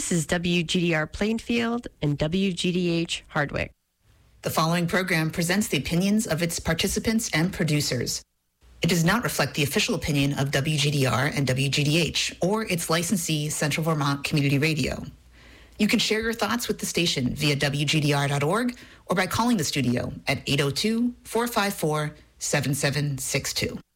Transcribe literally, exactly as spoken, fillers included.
This is W G D R Plainfield and W G D H Hardwick. The following program presents the opinions of its participants and producers. It does not reflect the official opinion of W G D R and W G D H or its licensee, Central Vermont Community Radio. You can share your thoughts with the station via W G D R dot org or by calling the studio at eight oh two, four five four, seven seven six two.